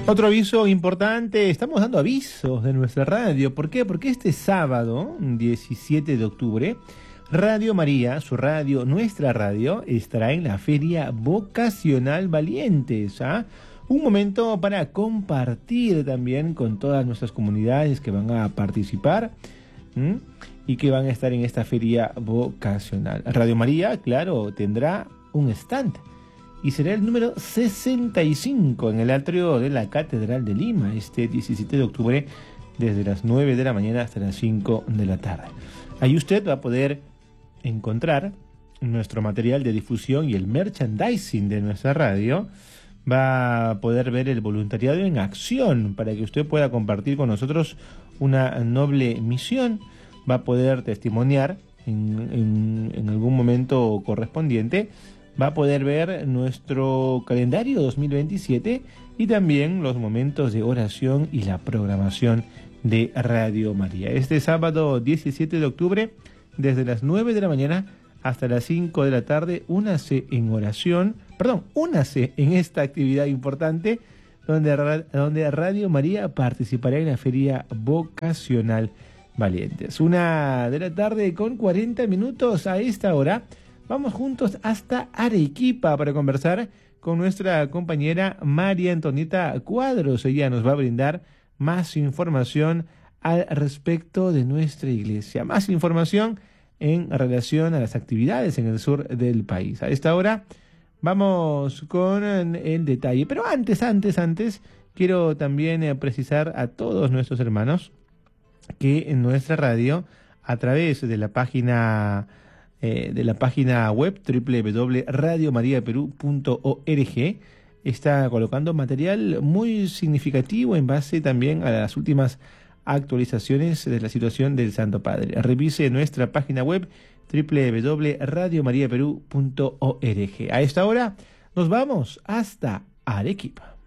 Otro aviso importante, estamos dando avisos de nuestra radio. ¿Por qué? Porque este sábado, 17 de octubre, Radio María, su radio, nuestra radio, estará en la Feria Vocacional Valientes. Un momento para compartir también con todas nuestras comunidades que van a participar y que van a estar en esta feria vocacional. Radio María, claro, tendrá un stand y será el número 65 en el atrio de la Catedral de Lima, este 17 de octubre, desde las 9 de la mañana hasta las 5 de la tarde. Ahí usted va a poder encontrar nuestro material de difusión y el merchandising de nuestra radio. Va a poder ver el voluntariado en acción para que usted pueda compartir con nosotros una noble misión. Va a poder testimoniar en algún momento correspondiente. Va a poder ver nuestro calendario 2027 y también los momentos de oración y la programación de Radio María. Este sábado 17 de octubre, desde las 9 de la mañana hasta las 5 de la tarde, únase en esta actividad importante donde Radio María participará en la Feria Vocacional Valientes. 1 de la tarde con 40 minutos a esta hora. Vamos juntos hasta Arequipa para conversar con nuestra compañera María Antonieta Cuadros. Ella nos va a brindar más información al respecto de nuestra iglesia. Más información en relación a las actividades en el sur del país. A esta hora vamos con el detalle. Pero antes, quiero también precisar a todos nuestros hermanos que en nuestra radio, a través de la página web www.radiomariaperú.org, está colocando material muy significativo en base también a las últimas actualizaciones de la situación del Santo Padre. Revise nuestra página web www.radiomariaperú.org. A esta hora nos vamos hasta Arequipa.